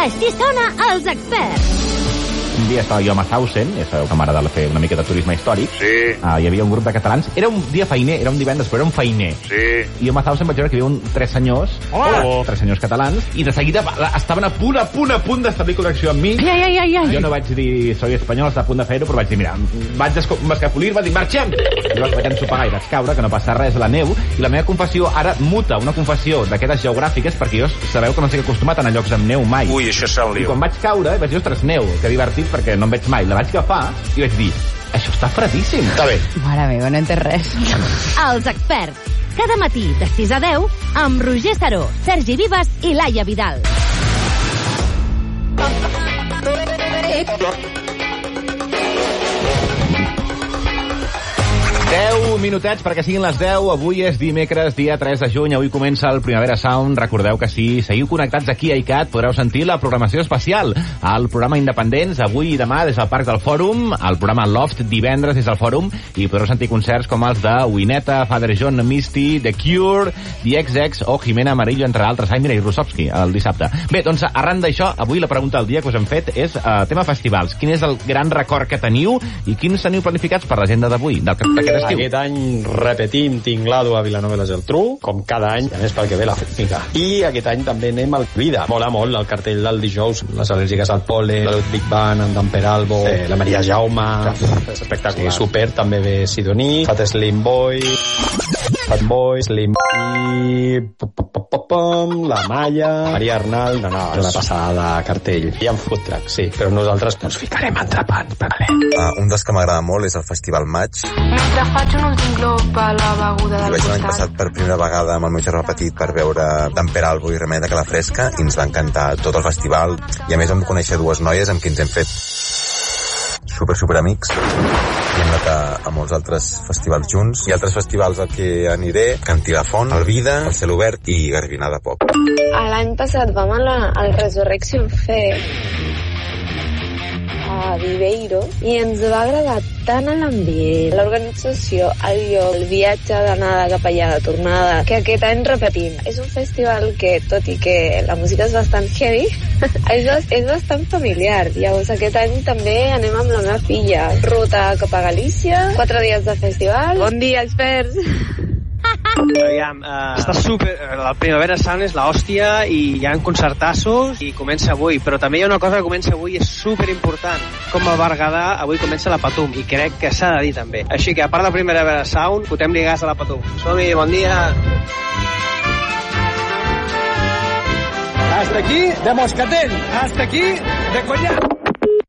Així sona Els Experts. Un dia estava jo a Mauthausen, ja sabeu que m'agrada fer una mica de turisme històric. Sí. Hi havia un grup de catalans. Era un dia feiner, era un divendres, però era un feiner. Sí. I a Mauthausen vaig veure que hi havia tres senyors, tres senyors catalans, i de seguida estaven a punt d'establir connexió amb mi. Ai. Jo no vaig dir, soy espanyol, està a punt de fer-ho, però vaig dir, mira, vaig escapolir-me, dic, marxem! I llavors vaig ensopegar i vaig caure, que no passa res a la neu, i la meva confessió ara muta una confessió d'aquestes geogràfiques, perquè jo sabeu que no estic acostumat a anar a llocs amb neu mai. Ui, això serà un I lío. quan vaig caure, vaig dir, ostres, neu, que divertit, perquè no em veig mai. La vaig agafar i vaig dir, això està fredíssim. Està bé. Mare meva, no entenc res. Els Experts. Cada matí de 6 a 10 amb Roger Saró, Sergi Vives i Laia Vidal. 10 minutets perquè siguin les 10. Avui és dimecres, dia 3 de juny. Avui comença el Primavera Sound. Recordeu que si seguiu connectats aquí a ICAT podreu sentir la programació especial. El programa Independents, avui i demà des del Parc del Fòrum. El programa Loft, divendres des del Fòrum. I podreu sentir concerts com els de Wineta, Father John Misty, The Cure, The XX o Jimena Amarillo, entre altres. Ai, mira, i Rusovski, el dissabte. Bé, doncs, arran d'això, avui la pregunta del dia que us hem fet és tema festivals. Quin és el gran record que teniu i quins teniu planificats per l'agenda d'avui, d'aquest estiu? Aquest any repetim Tinglado a Vilanova i la Geltrú, com cada any, a més pel que ve la fèstica. I aquest any també anem al Vida. Mola molt el cartell del dijous, les al·lèrgiques al pol·len, el Big Bang, en Dan Peralbo, la Maria Jaume, és espectacular. Sí, super, també ve Sidoní, Fat Slim Boy, Fat Boy, Slim i la Malla, Maria Arnal, no, és una passada de cartell. Hi ha food truck, sí, però nosaltres ens ficarem entrepans. Vale. Un dels que m'agrada molt és el Festival Maig. Mentre faig un últim glob a la beguda del Vaig l'any costat. passat per primera vegada amb el meu germà petit per veure Dan Peralbo i Remei de Calafresca i ens va encantar tot el festival i a més vam conèixer dues noies amb qui ens hem fet super amics i hem anat a molts altres festivals junts i altres festivals al que aniré Cantilafont, el Vida, el Cel Obert i Garbinada Pop. L'any passat vam al Resurrection Fest a Viveiro i ens va agradar tant l'ambient, l'organització, el lloc, el viatge d'anada cap allà, de tornada, que aquest any repetim. És un festival que, tot i que la música és bastant heavy, és bastant familiar. Llavors aquest any també anem amb la meva filla. Ruta cap a Galícia, 4 dies de festival. Bon dia, experts! Aviam, està super... La Primavera Sound és l'hòstia i hi ha concertassos i comença avui, però també hi ha una cosa que comença avui i és super important. Com a Berguedà, avui comença la Patum i crec que s'ha de dir també. Així que a part de la Primavera Sound, fotem-li gas a la Patum. Som-hi, bon dia! Hasta aquí de moscatel, hasta aquí de coñac.